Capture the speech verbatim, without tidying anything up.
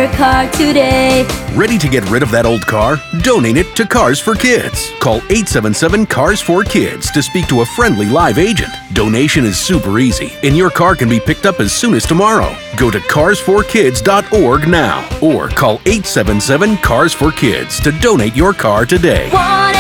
your car today. Ready to get rid of that old car? Donate it to Cars for Kids. Call eight seven seven, C A R S four Kids to speak to a friendly live agent. Donation is super easy, and your car can be picked up as soon as tomorrow. Go to cars for kids dot org now or call eight seven seven, C A R S four Kids to donate your car today. Want